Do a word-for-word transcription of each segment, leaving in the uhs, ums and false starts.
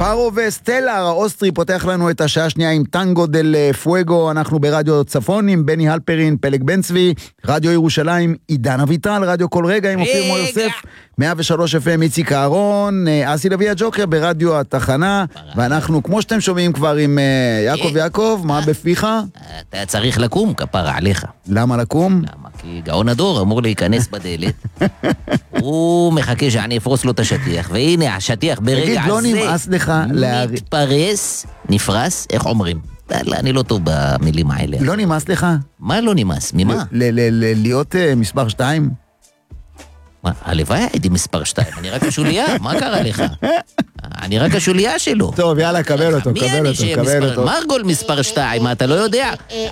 פארו וסטלר, האוסטרי פותח לנו את השעה השנייה עם טנגו דל פואגו. אנחנו ברדיו צפון עם בני הלפרין, פלג בן צבי, רדיו ירושלים, עידן אביטל, רדיו כל רגע עם אופיר מור יוסף, מאה ושלוש אף אם איציק אהרון, אסי לוי הג'וקר ברדיו התחנה, ואנחנו כמו שאתם שומעים כבר עם יעקב יעקב, מה בפיך? אתה צריך לקום, כפרה עליך. למה לקום? למה? כי גאון הדור אמור להיכנס בדלת, הוא מחכה שאני אפרוס לו את השטיח, והנה השטיח ברגע הזה לא נמאס לך מתפרס, נפרס, איך אומרים? אני לא טוב במילים האלה. לא נמאס לך? מה לא נמאס? ממה? להיות מספר שתיים? מה? הלוואי הייתי מספר שתיים, אני רק השוליה, מה קרה לך? אני רק השוליה שלו. טוב, יאללה, קבל אותו, קבל אותו, קבל אותו. מרגול מספר שתיים, אתה לא יודע?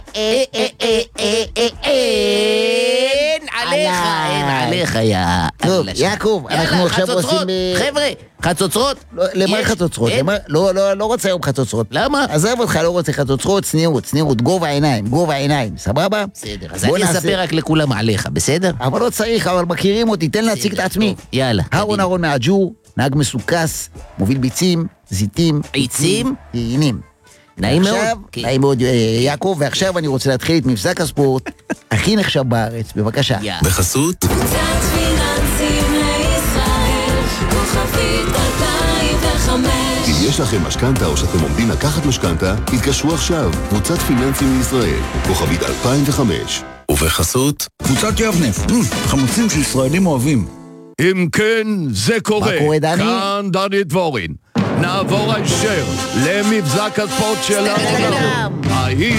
אין עליך, אין עליך, יא... טוב, יעקב, אנחנו עכשיו עושים... חבר'ה, חצוצרות? למה חצוצרות? לא רוצה היום חצוצרות. למה? עזב אותך, לא רוצה חצוצרות, צניעות, צניעות, גובה העיניים, גובה העיניים, סבבה? בסדר, אז אני אספר רק לכולם עליך, בסדר? אבל לא צריך, אבל מכירים אותי, תן להציג את עצמי. יאללה. אהרון אהרון מהג'ור, נהג מסוכס, מוביל ביצים, זיתים. ביצים? טעינים. נעים מאוד. נעים מאוד, יעקב, ועכשיו אני רוצה להתחיל את מבזק הספורט הכי נחשב בארץ, בבקשה. בחסות קצת פיננסים לישראל, כוכבית אלפיים וחמש. אם יש לכם משכנתה או שאתם עומדים לקחת משכנתה, התקשרו עכשיו, קבוצת פיננסים לישראל, כוכבית אלפיים וחמש. ובחסות קבוצת יבנף, חמוצים שישראלים אוהבים. אם כן, זה קורה. מה קורה, דני? כאן דני דבורין. נעבור הישר למבזק הספורט שלנו. ההיא